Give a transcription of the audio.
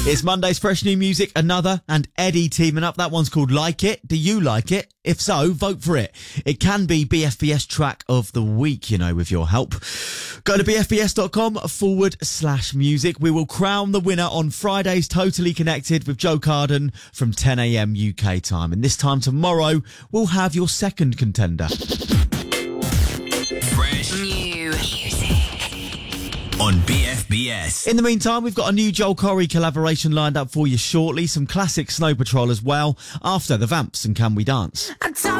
It's Monday's fresh new music, Another and Eddie teaming up. That one's called Like It. Do you like it? If so, vote for it. It can be BFBS track of the week, you know, with your help. Go to bfbs.com/music. We will crown the winner on Friday's Totally Connected with Joe Carden from 10 a.m. UK time. And this time tomorrow, we'll have your second contender. Fresh new music on BFBS. In the meantime, we've got a new Joel Corry collaboration lined up for you shortly. Some classic Snow Patrol as well. After the Vamps and Can We Dance? I